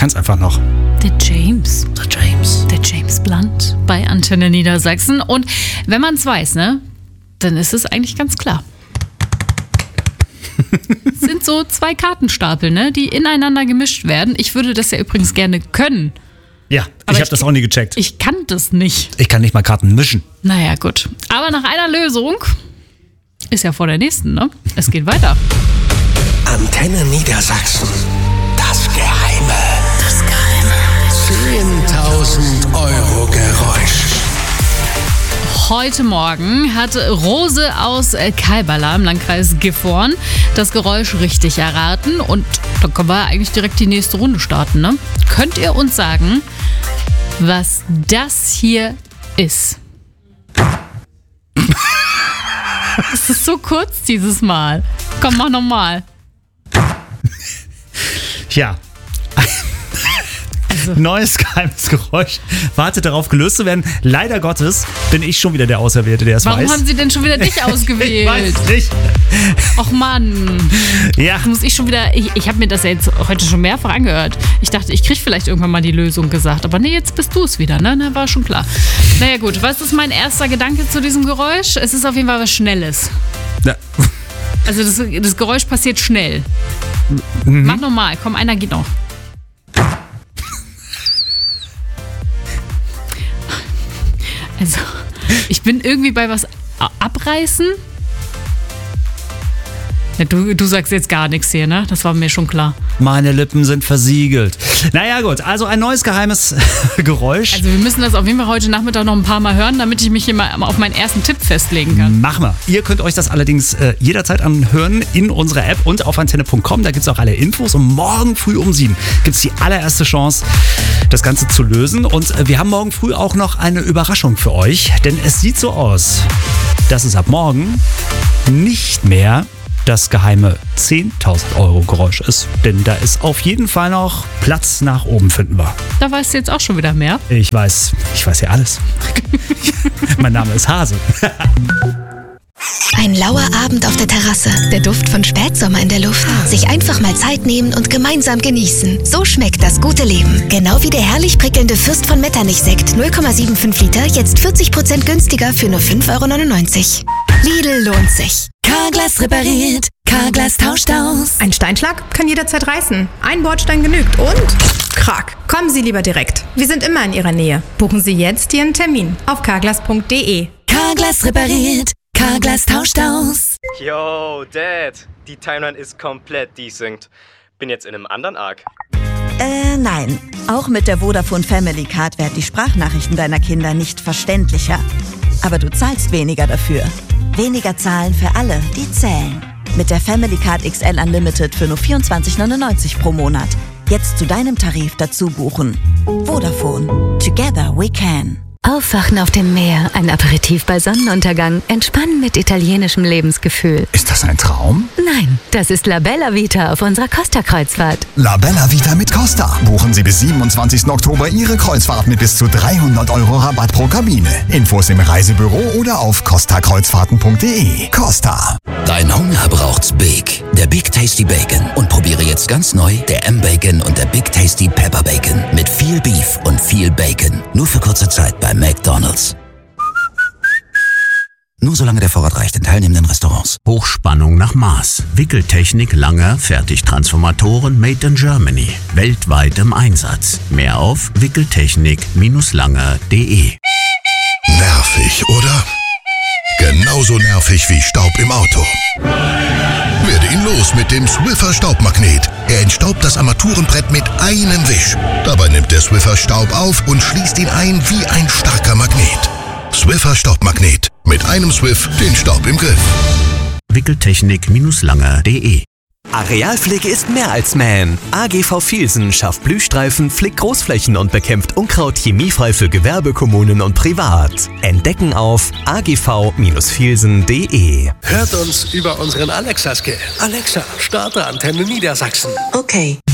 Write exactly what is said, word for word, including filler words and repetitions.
kann's einfach noch. Der James. Der James. Der James Blunt bei Antenne Niedersachsen. Und wenn man es weiß, ne, dann ist es eigentlich ganz klar. Es sind so zwei Kartenstapel, ne, die ineinander gemischt werden. Ich würde das ja übrigens gerne können. Ja, Aber ich habe das auch nie gecheckt. Ich kann das nicht. Ich kann nicht mal Karten mischen. Naja, gut. Aber nach einer Lösung ist ja vor der nächsten, ne? Es geht weiter. Antenne Niedersachsen. Das Geheime. Das Geheime. zehntausend Euro Geräusch. Heute Morgen hat Rose aus Kalbala im Landkreis Gifhorn das Geräusch richtig erraten. Und dann können wir eigentlich direkt die nächste Runde starten, ne? Könnt ihr uns sagen, was das hier ist? Es ist so kurz dieses Mal. Komm, mach nochmal. Ja. Also. Neues geheimes Geräusch wartet darauf, gelöst zu werden. Leider Gottes bin ich schon wieder der Auserwählte, der es weiß. Warum haben sie denn schon wieder dich ausgewählt? Ich weiß nicht. Och Mann. Ja. Jetzt muss ich schon wieder, ich, ich habe mir das ja jetzt heute schon mehrfach angehört. Ich dachte, ich kriege vielleicht irgendwann mal die Lösung gesagt. Aber nee, jetzt bist du es wieder, ne? Na, war schon klar. Naja gut, was ist mein erster Gedanke zu diesem Geräusch? Es ist auf jeden Fall was Schnelles. Ja. Also das, das Geräusch passiert schnell. Mhm. Mach nochmal, komm, einer geht noch. Also, ich bin irgendwie bei was abreißen. Ja, du, du sagst jetzt gar nichts hier, ne? Das war mir schon klar. Meine Lippen sind versiegelt. Naja gut, also ein neues geheimes Geräusch. Also wir müssen das auf jeden Fall heute Nachmittag noch ein paar Mal hören, damit ich mich hier mal auf meinen ersten Tipp festlegen kann. Machen wir. Ihr könnt euch das allerdings äh, jederzeit anhören in unserer App und auf antenne punkt com. Da gibt es auch alle Infos. Und morgen früh um sieben gibt es die allererste Chance, das Ganze zu lösen. Und äh, wir haben morgen früh auch noch eine Überraschung für euch. Denn es sieht so aus, dass es ab morgen nicht mehr das geheime zehntausend Euro Geräusch ist. Denn da ist auf jeden Fall noch Platz nach oben, finden wir. Da weißt du jetzt auch schon wieder mehr. Ich weiß, ich weiß ja alles. Mein Name ist Hase. Ein lauer Abend auf der Terrasse, der Duft von Spätsommer in der Luft. Sich einfach mal Zeit nehmen und gemeinsam genießen. So schmeckt das gute Leben. Genau wie der herrlich prickelnde Fürst von Metternich-Sekt null Komma fünfundsiebzig Liter, jetzt vierzig Prozent günstiger für nur fünf Euro neunundneunzig. Lidl lohnt sich. Carglass repariert, Carglass tauscht aus. Ein Steinschlag kann jederzeit reißen. Ein Bordstein genügt und krack. Kommen Sie lieber direkt. Wir sind immer in Ihrer Nähe. Buchen Sie jetzt Ihren Termin auf carglass punkt de. Carglass repariert, Carglass tauscht aus. Yo, Dad, die Timeline ist komplett desynced. Bin jetzt in einem anderen Arc. Äh, nein. Auch mit der Vodafone Family Card werden die Sprachnachrichten deiner Kinder nicht verständlicher. Aber du zahlst weniger dafür. Weniger zahlen für alle, die zählen. Mit der Family Card X L Unlimited für nur vierundzwanzig neunundneunzig pro Monat. Jetzt zu deinem Tarif dazu buchen. Vodafone. Together we can. Aufwachen auf dem Meer, ein Aperitif bei Sonnenuntergang, entspannen mit italienischem Lebensgefühl. Ist das ein Traum? Nein, das ist La Bella Vita auf unserer Costa-Kreuzfahrt. La Bella Vita mit Costa. Buchen Sie bis siebenundzwanzigsten Oktober Ihre Kreuzfahrt mit bis zu dreihundert Euro Rabatt pro Kabine. Infos im Reisebüro oder auf costa kreuzfahrten punkt de. Costa. Dein Hunger braucht's Big. Der Big Tasty Bacon. Und probiere jetzt ganz neu der M-Bacon und der Big Tasty Pepper Bacon. Mit viel Beef und viel Bacon. Nur für kurze Zeit bei McDonald's. Nur solange der Vorrat reicht in teilnehmenden Restaurants. Hochspannung nach Maß. Wickeltechnik Langer, Fertigtransformatoren made in Germany. Weltweit im Einsatz. Mehr auf wickeltechnik Langer punkt de. Nervig, oder? Genauso nervig wie Staub im Auto. Werde ihn los mit dem Swiffer Staubmagnet. Er entstaubt das Armaturenbrett mit einem Wisch. Dabei nimmt der Swiffer Staub auf und schließt ihn ein wie ein starker Magnet. Swiffer Staubmagnet. Mit einem Swiff den Staub im Griff. wickeltechnik Langer punkt de. Arealpflege ist mehr als mähen. A G V Vilsen schafft Blühstreifen, pflegt Großflächen und bekämpft Unkraut chemiefrei für Gewerbe, Kommunen und Privat. Entdecken auf a g v Vilsen punkt de. Hört uns über unseren Alexa-Skill. Alexa, starte Antenne Niedersachsen. Okay.